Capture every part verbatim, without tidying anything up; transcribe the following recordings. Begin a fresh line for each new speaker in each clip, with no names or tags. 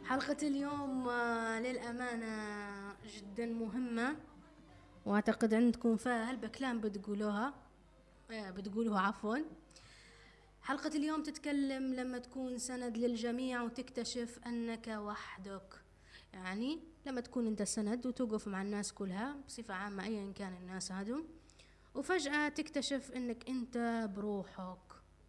حلقة اليوم آه، للأمانة جدا مهمة، وأعتقد عندكم فيها هالبكلام بتقولوها آه، بتقولوها عفوا. حلقة اليوم تتكلم لما تكون سند للجميع وتكتشف أنك وحدك. يعني لما تكون أنت سند وتوقف مع الناس كلها بصفة عامة أيا كان الناس هادم، وفجأة تكتشف أنك أنت بروحك.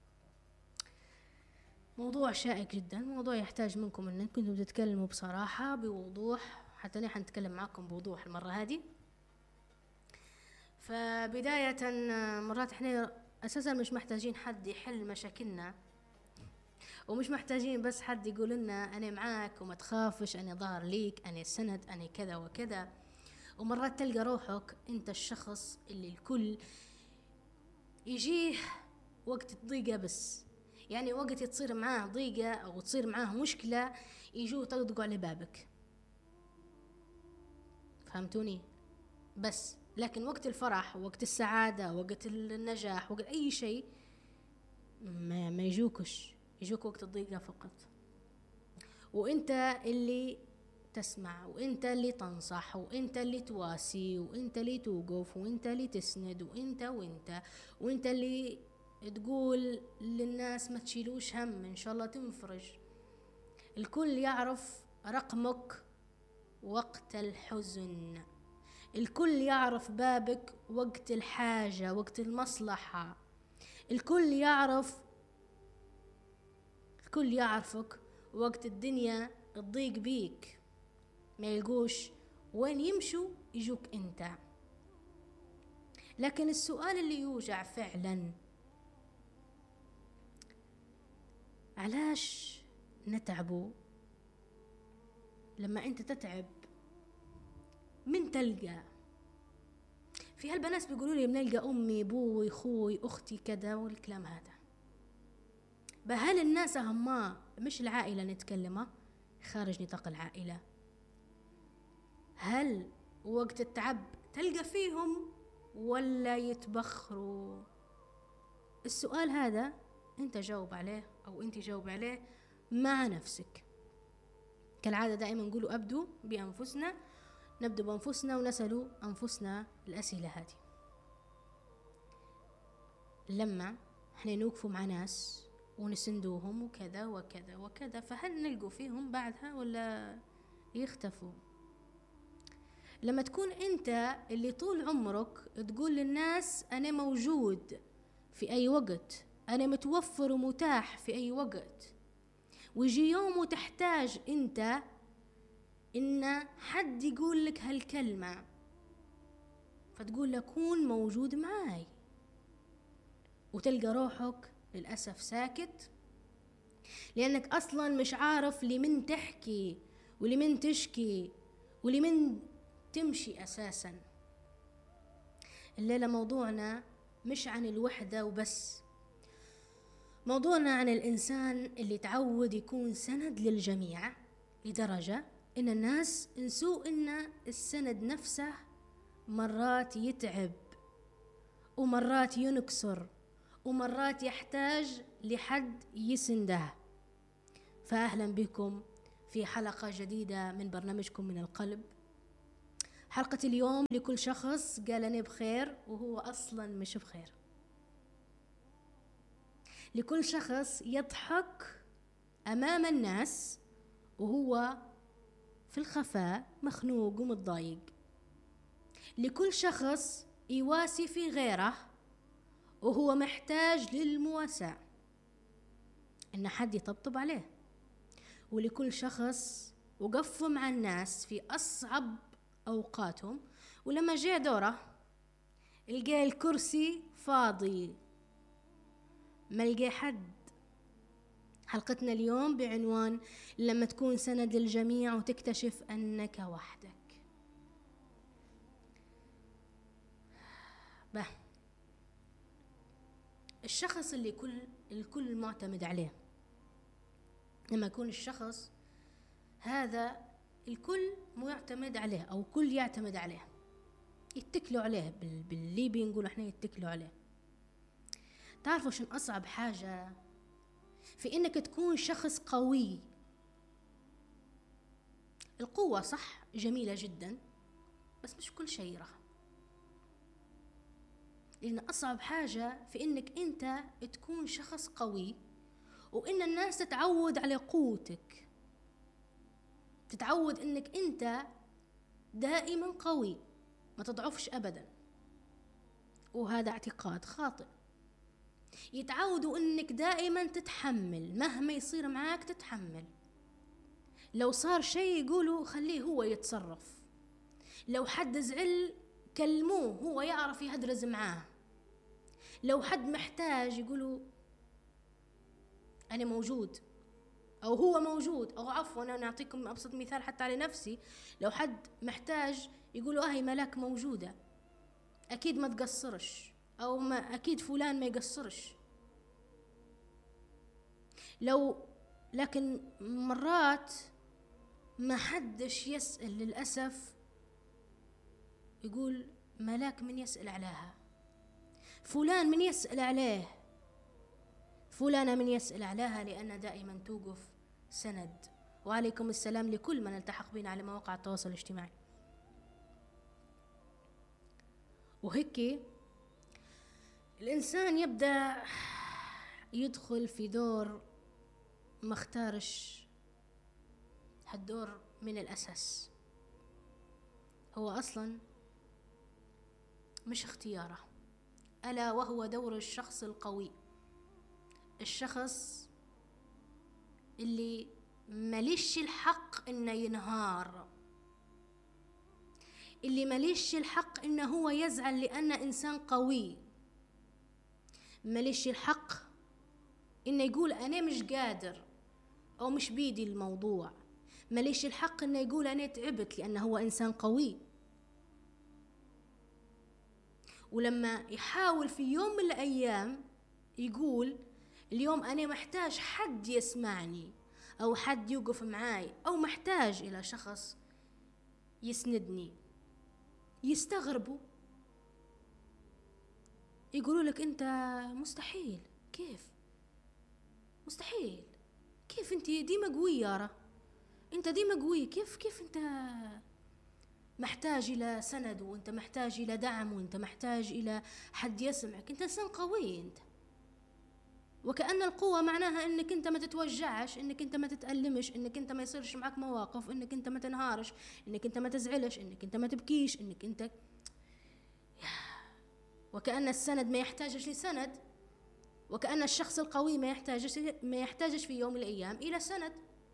موضوع شائك جدا، موضوع يحتاج منكم انكم تتكلموا بصراحة بوضوح، حتى نحن نتكلم معكم بوضوح المرة هذه. فبداية مرات احنا اساسا مش محتاجين حد يحل مشاكلنا، ومش محتاجين بس حد يقول لنا انا معاك وما تخافش، انا ظهر ليك، انا سند، انا كذا وكذا. ومرات تلقى روحك انت الشخص اللي الكل يجيه وقت الضيقة بس، يعني وقت تصير معاه ضيقة أو تصير معاه مشكلة يجوا يطقطقوا على بابك. فهمتوني؟ بس لكن وقت الفرح، وقت السعادة، وقت النجاح، وقت أي شيء ما, ما يجوكش، يجوك وقت الضيقة فقط. وانت اللي تسمع، وانت اللي تنصح، وانت اللي تواسي، وانت اللي توقف، وانت اللي تسند، وانت وانت وانت اللي تقول للناس ما تشيلوش هم، ان شاء الله تنفرج. الكل يعرف رقمك وقت الحزن، الكل يعرف بابك وقت الحاجة، وقت المصلحة. الكل يعرف الكل يعرفك وقت الدنيا تضيق بيك، ما يلقوش وين يمشوا يجوك انت. لكن السؤال اللي يوجع فعلا، علاش نتعبوا لما انت تتعب؟ من تلقى في هالبنات بيقولوا لي بنلقى امي، ابوي، اخوي، اختي، كذا والكلام هذا. بهل الناس هما مش العائله نتكلمه خارج نطاق العائله؟ هل وقت التعب تلقى فيهم ولا يتبخروا؟ السؤال هذا انت جاوب عليه او انت جاوب عليه مع نفسك. كالعادة دائما نقولوا ابدوا بانفسنا، نبدو بانفسنا ونسألوا انفسنا الاسئلة هذه. لما احنا نوقفوا مع ناس ونسندوهم وكذا وكذا وكذا، فهل نلقوا فيهم بعدها ولا يختفوا؟ لما تكون انت اللي طول عمرك تقول للناس انا موجود في اي وقت، انا متوفر ومتاح في اي وقت، ويجي يوم وتحتاج انت ان حد يقول لك هالكلمة، فتقول له كون موجود معاي، وتلقى روحك للأسف ساكت، لأنك أصلا مش عارف لمن تحكي ولمن تشكي ولمن تمشي أساسا. الليلة موضوعنا مش عن الوحدة وبس، موضوعنا عن الإنسان اللي تعود يكون سند للجميع، لدرجة إن الناس نسوا إن السند نفسه مرات يتعب، ومرات ينكسر، ومرات يحتاج لحد يسنده. فأهلا بكم في حلقة جديدة من برنامجكم من القلب. حلقة اليوم لكل شخص قال أنا بخير وهو أصلا مش بخير، لكل شخص يضحك أمام الناس وهو في الخفاء مخنوق ومتضايق، لكل شخص يواسي في غيره وهو محتاج للمواساة، إن حد يطبطب عليه. ولكل شخص وقف مع الناس في أصعب أوقاتهم، ولما جاء دوره لقى الكرسي فاضي، ما لقى حد. حلقتنا اليوم بعنوان لما تكون سند للجميع وتكتشف أنك وحدك. به الشخص اللي كل الكل معتمد عليه، لما يكون الشخص هذا الكل معتمد عليه أو كل يعتمد عليه، يتكلوا عليه، بالليبي نقول احنا يتكلوا عليه. تعرفوا شن أصعب حاجة؟ في إنك تكون شخص قوي القوة صح جميلة جدا، بس مش كل شيء راح. لأن أصعب حاجة في إنك أنت تكون شخص قوي، وإن الناس تتعود على قوتك، تتعود إنك أنت دائما قوي، ما تضعفش أبدا. وهذا اعتقاد خاطئ. يتعودوا إنك دائما تتحمل، مهما يصير معاك تتحمل. لو صار شيء يقولوا خليه هو يتصرف، لو حد زعل كلموه هو يعرف يهدرز معاه، لو حد محتاج يقولوا أنا موجود، أو هو موجود. أو عفوا أنا نعطيكم أبسط مثال حتى على نفسي، لو حد محتاج يقولوا أهي ملاك موجودة، أكيد ما تقصرش، أو ما أكيد فلان ما يقصرش. لو لكن مرات ما حدش يسأل للأسف، يقول ملاك من يسأل عليها، فلان من يسأل عليه، فلانة من يسأل عليها، لأن دائما توقف سند. وعليكم السلام لكل من التحق بنا على مواقع التواصل الاجتماعي. وهيك الإنسان يبدأ يدخل في دور ما اختارش هالدور من الأساس، هو أصلا مش اختياره، ألا وهو دور الشخص القوي، الشخص اللي مليش الحق إنه ينهار، اللي مليش الحق إنه هو يزعل لأنه إنسان قوي، مليش الحق إنه يقول أنا مش قادر أو مش بيدي الموضوع، مليش الحق إنه يقول أنا تعبت لأنه هو إنسان قوي. ولما يحاول في يوم من الأيام يقول اليوم أنا محتاج حد يسمعني، أو حد يوقف معاي، أو محتاج إلى شخص يسندني، يستغربوا، يقولوا لك أنت مستحيل، كيف مستحيل، كيف أنت ديما قوي يارا، أنت ديما قوي، كيف كيف أنت محتاج إلى سند، وأنت محتاج إلى دعم، وأنت محتاج إلى حد يسمعك، أنت إنسان قوي أنت. وكأن القوة معناها إنك أنت ما تتوجعش، إنك أنت ما تتألمش، إنك أنت ما يصيرش معك مواقف، إنك أنت ما تنهارش، إنك أنت ما تزعلش، إنك أنت ما تبكيش، إنك أنت. وكأن السند ما يحتاجش لسند، وكأن الشخص القوي ما يحتاجش ما يحتاجش في يوم من الأيام إلى سند.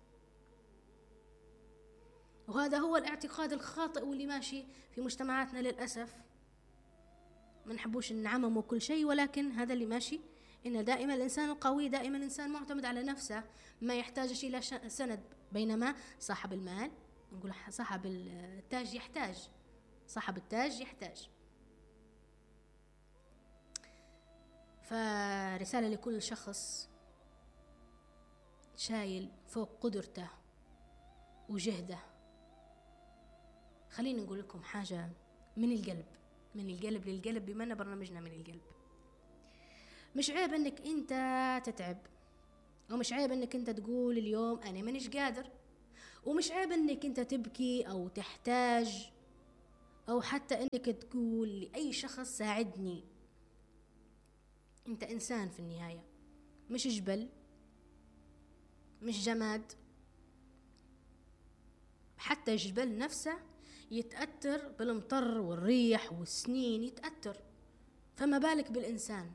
وهذا هو الاعتقاد الخاطئ واللي ماشي في مجتمعاتنا للأسف. ما نحبوش نعمموا كل شيء، ولكن هذا اللي ماشي، إن دائما الإنسان القوي دائما إنسان معتمد على نفسه، ما يحتاجش إلى سند، بينما صاحب المال، نقول صاحب التاج يحتاج، صاحب التاج يحتاج. فرسالة لكل شخص شايل فوق قدرته وجهده، خليني نقول لكم حاجة من القلب، من القلب للقلب، بما أن برنامجنا من القلب. مش عيب انك انت تتعب، ومش عيب انك انت تقول اليوم انا مانيش قادر، ومش عيب انك انت تبكي او تحتاج، او حتى انك تقول لاي شخص ساعدني. انت انسان في النهاية، مش جبل، مش جماد. حتى الجبل نفسه يتأثر بالمطر والريح والسنين، يتأثر، فما بالك بالإنسان.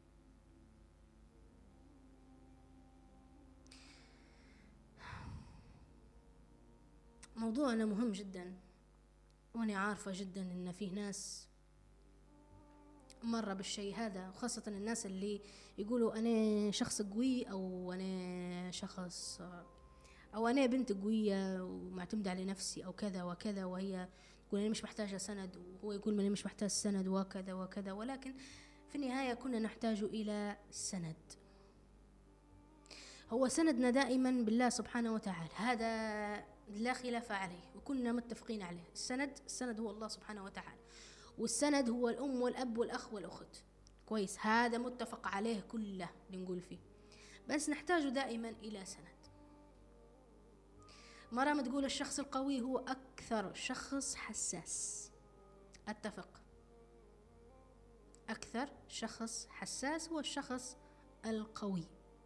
موضوعنا مهم جدا، وأنا عارفة جدا إن فيه ناس مرة بالشيء هذا، وخاصة الناس اللي يقولوا أنا شخص قوي، أو أنا شخص، أو أنا بنت قوية ومعتمدة على نفسي أو كذا وكذا، وهي تقول أنا مش محتاجة سند، وهو يقول أنا مش محتاج سند وكذا وكذا. ولكن في النهاية كنا نحتاج إلى سند. هو سندنا دائما بالله سبحانه وتعالى، هذا لا خلاف عليه وكنا متفقين عليه. السند السند هو الله سبحانه وتعالى، والسند هو الأم والأب والأخ والأخت، كويس، هذا متفق عليه كله اللي نقول فيه، بس نحتاج دائما إلى سند. مرام تقول الشخص القوي هو أكثر شخص حساس. أتفق، أكثر شخص حساس هو الشخص القوي.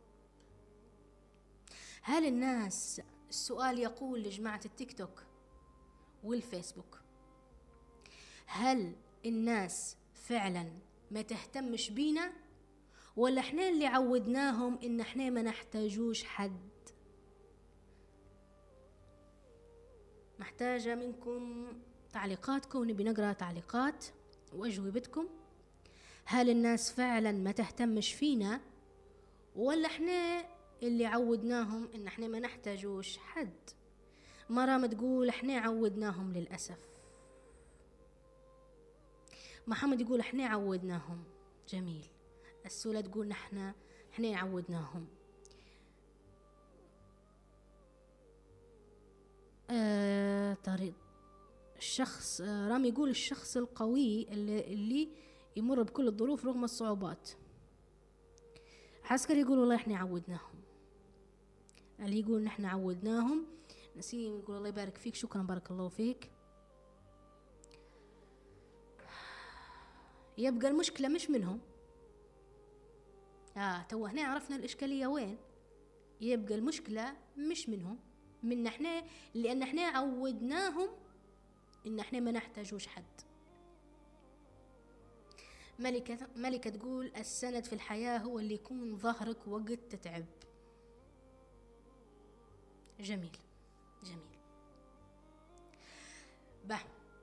هل الناس، السؤال يقول لجماعة التيك توك والفيسبوك، هل الناس فعلا ما تهتمش بينا، ولا احنا اللي عودناهم ان احنا ما نحتاجوش حد؟ محتاجة منكم تعليقاتكم، نبي نقرأ تعليقات وأجوبتكم. هل الناس فعلا ما تهتمش فينا، ولا احنا اللي عودناهم ان احنا ما نحتاجوش حد؟ مرام تقول احنا عودناهم للأسف. محمد يقول احنا عودناهم. جميل. السولة تقول نحن احنا عودناهم. آه طريق الشخص آه رامي يقول الشخص القوي اللي, اللي يمر بكل الظروف رغم الصعوبات. حسكر يقول والله احنا عودناهم. اللي يقول نحن عودناهم. نسيم يقول الله يبارك فيك، شكرا بارك الله فيك. يبقى المشكلة مش منهم. آه تو هنا عرفنا الإشكالية وين. يبقى المشكلة مش منهم، من احنا، لأن احنا عودناهم إن احنا ما نحتاجوش حد. ملكة ملكة تقول السند في الحياة هو اللي يكون ظهرك وقت تتعب. جميل جميل. به،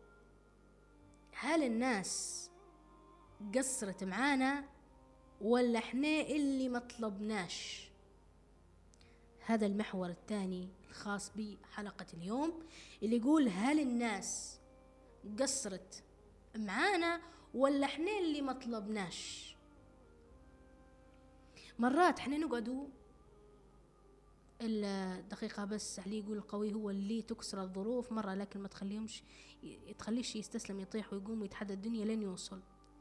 هل الناس قصرت معانا، ولا احنا اللي ما طلبناش؟ هذا المحور الثاني الخاص بحلقة اليوم، اللي يقول هل الناس قصرت معانا، ولا احنا اللي ما طلبناش؟ مرات احنا نقعدوا الدقيقة بس علي يقول القوي هو اللي تكسر الظروف مرة، لكن ما تخليهمش تخليش يستسلم، يطيح ويقوم ويتحدى الدنيا لين يوصل.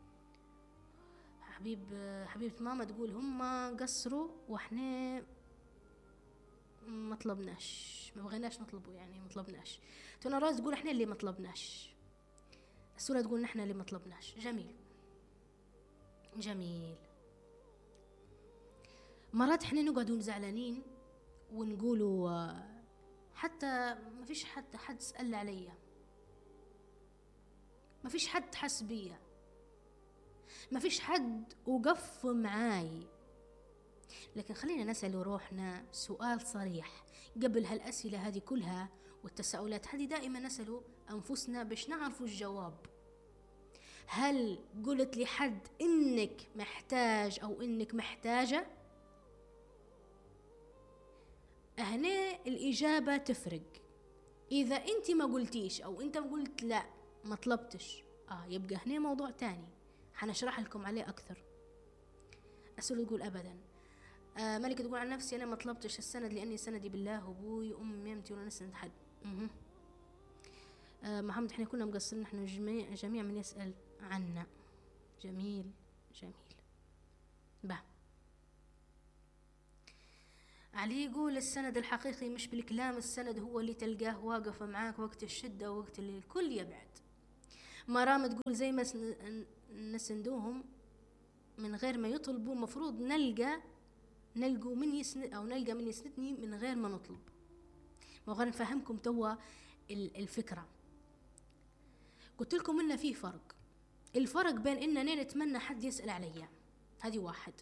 حبيب حبيبة ماما تقول هم قصروا واحنا ما طلبناش، ما بغيناش نطلبه، يعني ما طلبناش. تونا راز تقول احنا اللي ما طلبناش. السورة تقول نحن اللي ما طلبناش. جميل جميل. مرات احنا نقعدوا زعلانين ونقولوا حتى ما فيش حد حد سأل عليا، ما فيش حد حس بيا، ما فيش حد وقف معاي. لكن خلينا نسأل روحنا سؤال صريح قبل هالأسئلة هذه كلها والتساؤلات هذه. دائما نسأل أنفسنا باش نعرفوا الجواب. هل قلت لحد إنك محتاج أو إنك محتاجة؟ هنا الإجابة تفرق. إذا أنت ما قلتيش أو أنت قلت لا ما طلبتش، آه يبقى هنا موضوع تاني حنشرح لكم عليه أكثر. أسأل تقول أبدا. آه ملكة تقول عن نفسي أنا ما طلبتش السند لأني سندي بالله وأبوي وأمي يمتي ولا نسند حد. آه محمد احنا كنا مقصرين نحن جميع, جميع من يسأل عنا. جميل جميل. به، علي يقول السند الحقيقي مش بالكلام، السند هو اللي تلقاه واقف معاك وقت الشدة ووقت اللي الكل يبعد. مرام تقول زي ما نسندوهم من غير ما يطلبوا، مفروض نلقى نلقوا من يسند أو نلقى من يسندني من غير ما نطلب. ما غير نفهمكم توا الفكرة. قلت لكم إن في فرق. الفرق بين إننا نتمنى حد يسأل عليا، هذه واحد،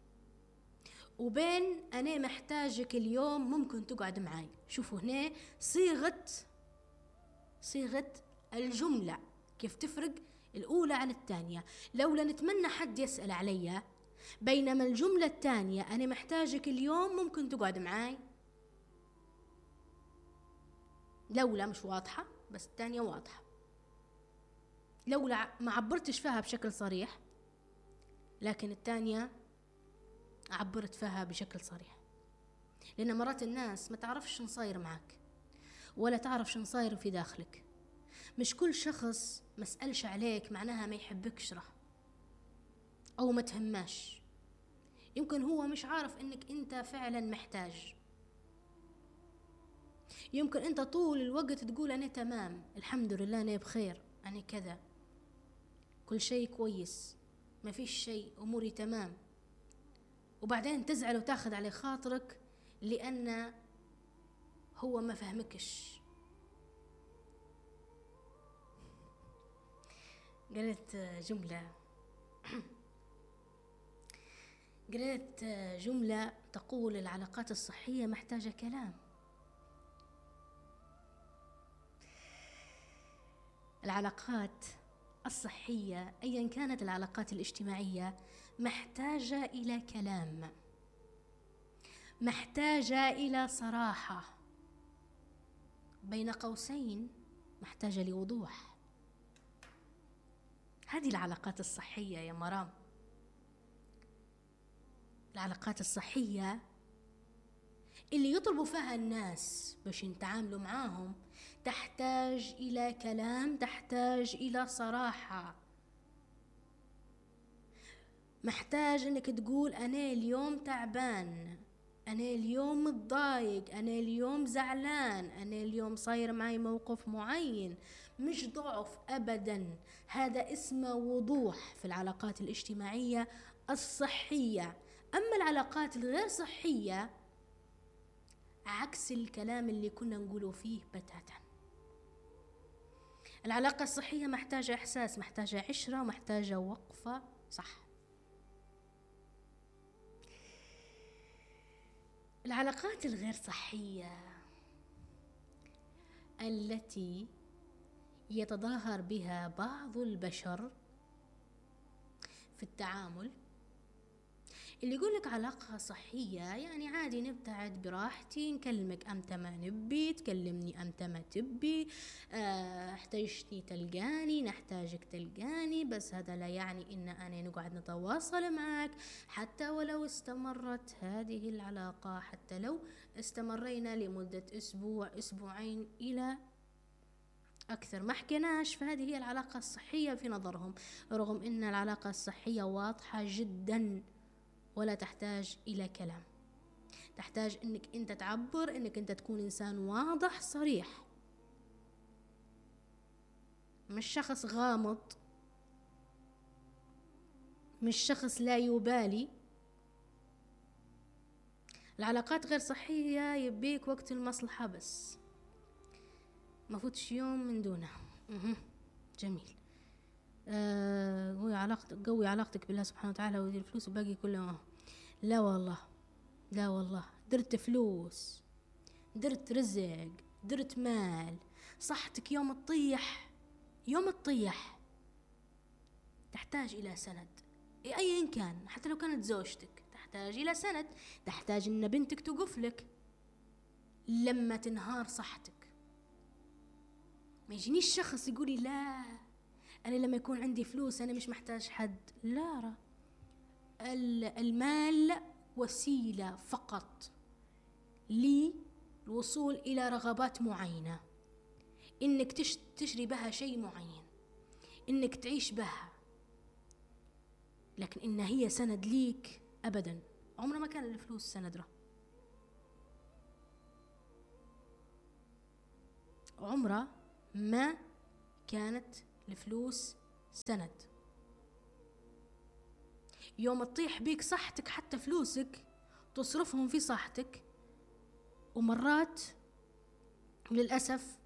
وبين أنا محتاجك اليوم ممكن تقعد معي. شوفوا هنا صيغة صيغة الجملة كيف تفرق الأولى عن الثانية. لولا نتمنى حد يسأل عليا، بينما الجملة الثانية أنا محتاجك اليوم ممكن تقعد معي. لولا مش واضحة، بس الثانية واضحة. لولا ما عبرتش فيها بشكل صريح، لكن الثانية عبرت فيها بشكل صريح. لأن مرات الناس ما تعرفش نصاير معك، ولا تعرف نصاير في داخلك. مش كل شخص ما سألش عليك معناها ما يحبكش راه أو ما تهماش. يمكن هو مش عارف إنك أنت فعلا محتاج. يمكن أنت طول الوقت تقول أنا تمام، الحمد لله أنا بخير، أنا كذا، كل شيء كويس، ما فيش شيء، أموري تمام، وبعدين تزعل وتاخذ على خاطرك لأن هو ما فهمكش. قلت جملة قريت جملة تقول العلاقات الصحية محتاجة كلام. العلاقات الصحية أيا كانت العلاقات الاجتماعية محتاجة إلى كلام، محتاجة إلى صراحة، بين قوسين محتاجة لوضوح. هذه العلاقات الصحية يا مرام. العلاقات الصحية اللي يطلبوا فيها الناس باش يتعاملوا معاهم تحتاج إلى كلام، تحتاج إلى صراحة، محتاج انك تقول انا اليوم تعبان، انا اليوم متضايق، انا اليوم زعلان، انا اليوم صاير معي موقف معين. مش ضعف ابدا، هذا اسمه وضوح في العلاقات الاجتماعية الصحية. اما العلاقات الغير صحية عكس الكلام اللي كنا نقوله فيه بتاتا. العلاقة الصحية محتاجة احساس، محتاجة عشرة، محتاجة وقفة صح. العلاقات الغير صحية التي يتظاهر بها بعض البشر في التعامل، اللي يقول لك علاقة صحية يعني عادي نبتعد براحتي، نكلمك أمتى ما نبي، تكلمني أمتى ما تبي، اه احتاجتني تلقاني، نحتاجك تلقاني، بس هذا لا يعني إن أنا نقعد نتواصل معك حتى ولو استمرت هذه العلاقة، حتى لو استمرينا لمدة أسبوع أسبوعين إلى أكثر ما حكيناش، فهذه هي العلاقة الصحية في نظرهم، رغم إن العلاقة الصحية واضحة جدا ولا تحتاج إلى كلام. تحتاج إنك أنت تعبر، إنك أنت تكون إنسان واضح صريح، مش شخص غامض، مش شخص لا يبالي. العلاقات غير صحية يبيك وقت المصلحة بس، ما فوتش يوم من دونه. جميل. آه قوي علاقتك، قوي علاقتك بالله سبحانه وتعالى ودي الفلوس وباقي كله. لا والله، لا والله، درت فلوس، درت رزق، درت مال، صحتك يوم تطيح، يوم تطيح تحتاج إلى سند أيا كان، حتى لو كانت زوجتك تحتاج إلى سند، تحتاج إن بنتك توقف لك لما تنهار صحتك. ما يجينيش شخص يقولي لا أنا لما يكون عندي فلوس أنا مش محتاج حد. لا را. المال وسيلة فقط للوصول إلى رغبات معينة، إنك تشتري بها شيء معين، إنك تعيش بها، لكن إن هي سند ليك أبدا. عمره ما كان الفلوس سند را، عمره ما كانت الفلوس سند. يوم تطيح بيك صحتك حتى فلوسك تصرفهم في صحتك، ومرات للأسف